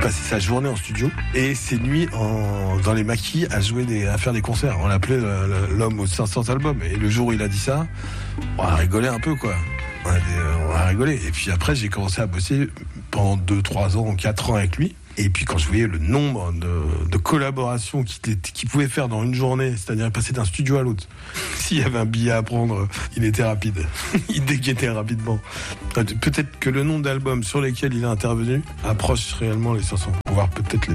passait sa journée en studio et ses nuits dans les maquis à faire des concerts. On l'appelait l'homme aux 500 albums. Et le jour où il a dit ça, on a rigolé un peu, quoi. On a rigolé. Et puis après, j'ai commencé à bosser pendant 2, 3 ans, 4 ans avec lui. Et puis quand je voyais le nombre de collaborations qu'il pouvait faire dans une journée, c'est-à-dire passer d'un studio à l'autre, s'il y avait un billet à prendre, il était rapide. Il déguettait rapidement. Peut-être que le nombre d'albums sur lesquels il a intervenu approche réellement les 500, voire peut-être les